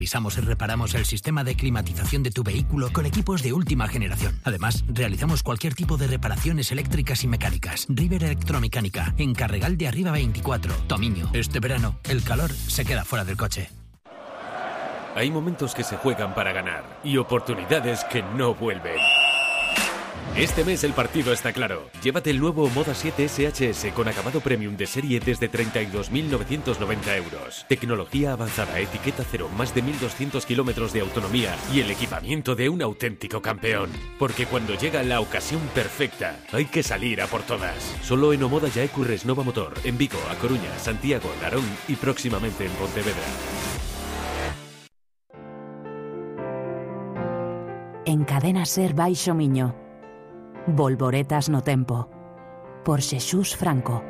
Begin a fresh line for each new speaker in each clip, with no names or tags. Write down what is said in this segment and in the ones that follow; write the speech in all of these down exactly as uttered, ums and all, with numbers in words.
Revisamos y reparamos el sistema de climatización de tu vehículo con equipos de última generación. Además, realizamos cualquier tipo de reparaciones eléctricas y mecánicas. River Electromecánica, en Carregal de Arriba veinticuatro, Tomiño. Este verano, el calor se queda fuera del coche.
Hay momentos que se juegan para ganar y oportunidades que no vuelven. Este mes el partido está claro. Llévate el nuevo Moda siete S H S con acabado premium de serie desde treinta y dos mil novecientos noventa euros. Tecnología avanzada, etiqueta cero, más de mil doscientos kilómetros de autonomía y el equipamiento de un auténtico campeón. Porque cuando llega la ocasión perfecta, hay que salir a por todas. Solo en Omoda Yaecu Resnova Motor, en Vigo, A Coruña, Santiago, Narón y próximamente en Pontevedra.
En Cadena Ser Baixo Miño. Volvoretas no tempo. Por Xesús Franco.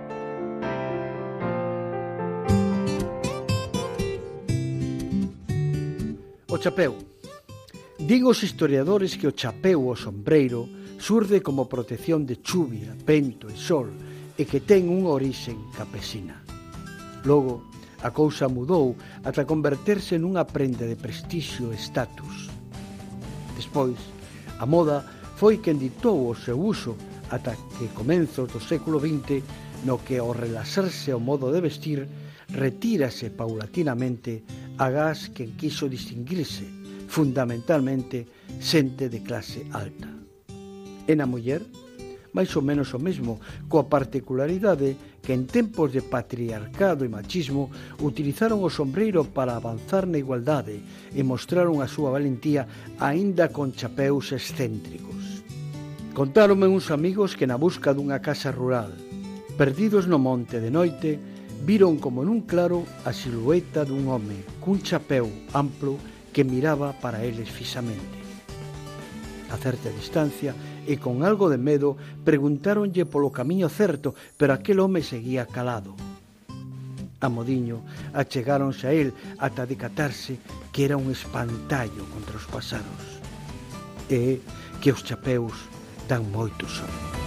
O chapeu. Din os historiadores que o chapeu o sombreiro surde como protección de chuvia, vento e sol e que ten unha orixen campesina. Logo, a cousa mudou ata converterse nunha prenda de prestixio e status. Despois, a moda foi quen ditou o seu uso ata que comenzos do século vinte, no que ao relaxarse o modo de vestir, retírase paulatinamente agás quen quiso distinguirse, fundamentalmente xente de clase alta. E na muller, máis ou menos o mesmo, coa particularidade que en tempos de patriarcado e machismo utilizaron o sombreiro para avanzar na igualdade e mostraron a súa valentía aínda con chapeus excéntricos. Contáronme uns amigos que na busca dunha casa rural, perdidos no monte de noite, viron como nun claro a silueta dun home cun chapeu amplo que miraba para eles fixamente. A certa distancia e con algo de medo preguntáronlle polo camiño certo, pero aquel home seguía calado. Amodiño achegáronse a él ata decatarse que era un espantallo contra os pasaros e que os chapeus dan moito sol.